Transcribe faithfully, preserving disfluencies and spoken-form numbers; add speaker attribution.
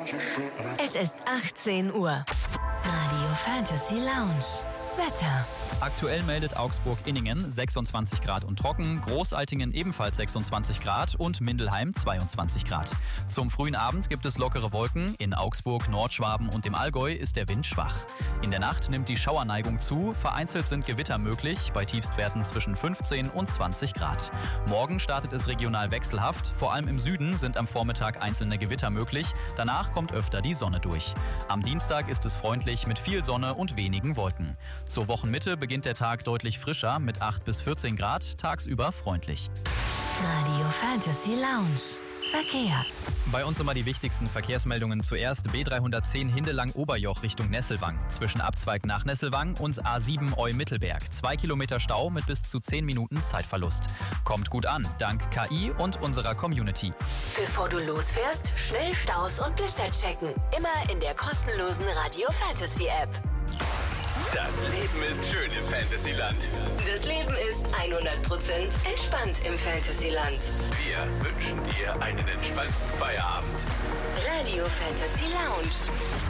Speaker 1: Es ist achtzehn Uhr. Radio Fantasy Lounge. Wetter.
Speaker 2: Aktuell meldet Augsburg-Inningen sechsundzwanzig Grad und trocken, Großaltingen ebenfalls sechsundzwanzig Grad und Mindelheim zweiundzwanzig Grad. Zum frühen Abend gibt es lockere Wolken. In Augsburg, Nordschwaben und dem Allgäu ist der Wind schwach. In der Nacht nimmt die Schauerneigung zu. Vereinzelt sind Gewitter möglich, bei Tiefstwerten zwischen fünfzehn und zwanzig Grad. Morgen startet es regional wechselhaft. Vor allem im Süden sind am Vormittag einzelne Gewitter möglich. Danach kommt öfter die Sonne durch. Am Dienstag ist es freundlich mit viel Sonne und wenigen Wolken. Zur Wochenmitte beginnt der Tag deutlich frischer mit acht bis vierzehn Grad, tagsüber freundlich.
Speaker 1: Radio Fantasy Lounge. Verkehr.
Speaker 2: Bei uns immer die wichtigsten Verkehrsmeldungen. Zuerst B dreihundertzehn Hindelang-Oberjoch Richtung Nesselwang. Zwischen Abzweig nach Nesselwang und A sieben Eu-Mittelberg. Zwei Kilometer Stau mit bis zu zehn Minuten Zeitverlust. Kommt gut an, dank K I und unserer Community.
Speaker 1: Bevor du losfährst, schnell Staus und Blitzer checken. Immer in der kostenlosen Radio Fantasy App.
Speaker 3: Das Leben ist schön im Fantasyland.
Speaker 1: Das Leben ist hundert Prozent entspannt im Fantasyland.
Speaker 3: Wir wünschen dir einen entspannten Feierabend.
Speaker 1: Radio Fantasy Lounge.